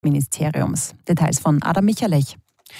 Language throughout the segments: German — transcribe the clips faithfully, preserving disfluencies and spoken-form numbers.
Ministeriums. Details von Adam Michalech.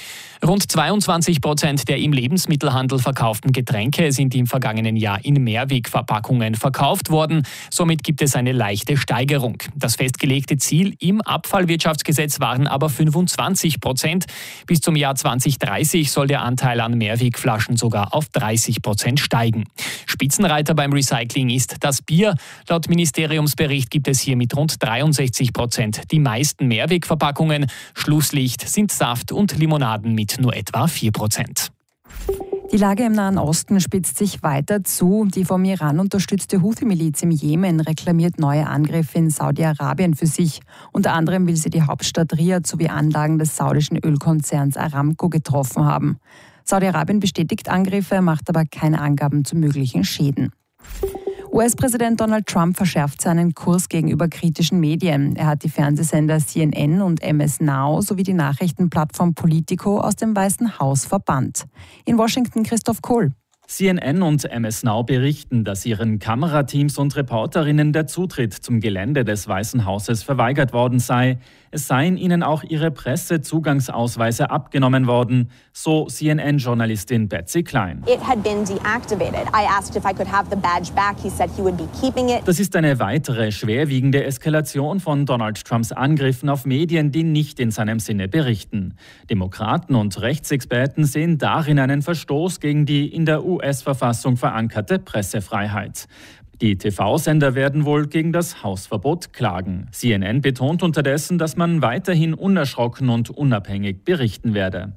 Rund zweiundzwanzig Prozent der im Lebensmittelhandel verkauften Getränke sind im vergangenen Jahr in Mehrwegverpackungen verkauft worden. Somit gibt es eine leichte Steigerung. Das festgelegte Ziel im Abfallwirtschaftsgesetz waren aber fünfundzwanzig Prozent. Bis zum Jahr zwanzig dreißig soll der Anteil an Mehrwegflaschen sogar auf dreißig Prozent steigen. Spitzenreiter beim Recycling ist das Bier. Laut Ministeriumsbericht gibt es hier mit rund dreiundsechzig Prozent die meisten Mehrwegverpackungen. Schlusslicht sind Saft und Limonaden mit nur etwa vier Prozent. Die Lage im Nahen Osten spitzt sich weiter zu. Die vom Iran unterstützte Houthi-Miliz im Jemen reklamiert neue Angriffe in Saudi-Arabien für sich. Unter anderem will sie die Hauptstadt Riad sowie Anlagen des saudischen Ölkonzerns Aramco getroffen haben. Saudi-Arabien bestätigt Angriffe, macht aber keine Angaben zu möglichen Schäden. U S-Präsident Donald Trump verschärft seinen Kurs gegenüber kritischen Medien. Er hat die Fernsehsender C N N und M S Now sowie die Nachrichtenplattform Politico aus dem Weißen Haus verbannt. In Washington Christoph Kohl. C N N und M S Now berichten, dass ihren Kamerateams und Reporterinnen der Zutritt zum Gelände des Weißen Hauses verweigert worden sei. Es seien ihnen auch ihre Pressezugangsausweise abgenommen worden, so C N N-Journalistin Betsy Klein. It had been deactivated. I asked if I could have the badge back. He said he would be keeping it. Das ist eine weitere schwerwiegende Eskalation von Donald Trumps Angriffen auf Medien, die nicht in seinem Sinne berichten. Demokraten und Rechtsexperten sehen darin einen Verstoß gegen die in der U S-Verfassung verankerte Pressefreiheit. Die T V-Sender werden wohl gegen das Hausverbot klagen. C N N betont unterdessen, dass man weiterhin unerschrocken und unabhängig berichten werde.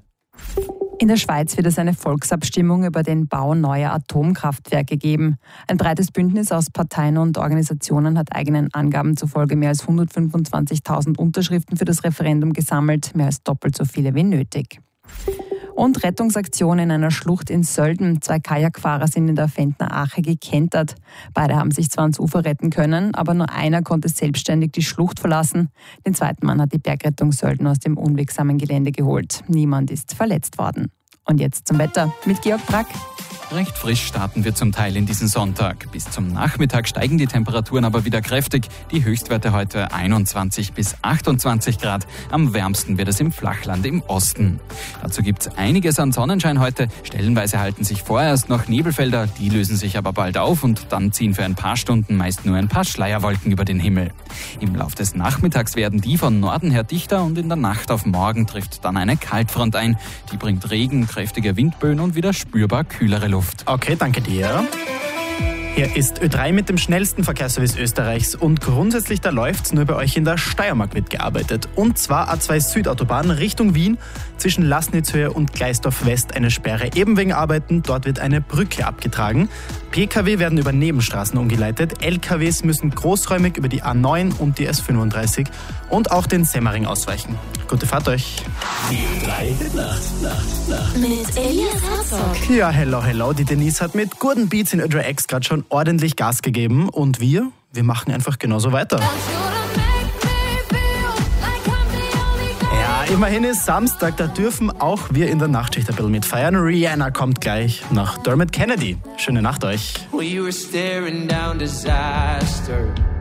In der Schweiz wird es eine Volksabstimmung über den Bau neuer Atomkraftwerke geben. Ein breites Bündnis aus Parteien und Organisationen hat eigenen Angaben zufolge mehr als hundertfünfundzwanzigtausend Unterschriften für das Referendum gesammelt, mehr als doppelt so viele wie nötig. Und Rettungsaktion in einer Schlucht in Sölden. Zwei Kajakfahrer sind in der Fentner Ache gekentert. Beide haben sich zwar ans Ufer retten können, aber nur einer konnte selbstständig die Schlucht verlassen. Den zweiten Mann hat die Bergrettung Sölden aus dem unwegsamen Gelände geholt. Niemand ist verletzt worden. Und jetzt zum Wetter mit Georg Brack. Recht frisch starten wir zum Teil in diesen Sonntag. Bis zum Nachmittag steigen die Temperaturen aber wieder kräftig. Die Höchstwerte heute einundzwanzig bis achtundzwanzig Grad. Am wärmsten wird es im Flachland im Osten. Dazu gibt es einiges an Sonnenschein heute. Stellenweise halten sich vorerst noch Nebelfelder. Die lösen sich aber bald auf und dann ziehen für ein paar Stunden meist nur ein paar Schleierwolken über den Himmel. Im Lauf des Nachmittags werden die von Norden her dichter und in der Nacht auf morgen trifft dann eine Kaltfront ein. Die bringt Regen, kräftige Windböen und wieder spürbar kühlere Luft. Okay, danke dir. Hier ist Ö drei mit dem schnellsten Verkehrsservice Österreichs und grundsätzlich da läuft's, nur bei euch in der Steiermark wird gearbeitet. Und zwar A zwei Südautobahn Richtung Wien, zwischen Laßnitzhöhe und Gleisdorf West eine Sperre, eben wegen Arbeiten, dort wird eine Brücke abgetragen. P K W werden über Nebenstraßen umgeleitet, L K Ws müssen großräumig über die A neun und die S fünfunddreißig und auch den Semmering ausweichen. Gute Fahrt euch. Die drei Nacht, Nacht, Nacht. Mit Elias Herzog. Ja, hello, hello. Die Denise hat mit guten Beats in Ö drei X gerade schon ordentlich Gas gegeben und wir, wir machen einfach genauso weiter. Ja, immerhin ist Samstag, da dürfen auch wir in der Nachtschicht ein bisschen mitfeiern. Rihanna kommt gleich nach Dermot Kennedy. Schöne Nacht euch. We were staring down disaster.